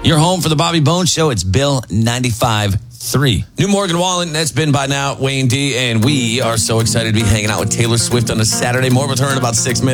Your home for the Bobby Bones Show. It's Bill 95.3. New Morgan Wallen, that's been by now Wayne D, and we are so excited to be hanging out with Taylor Swift on a Saturday. More with her in about 6 minutes.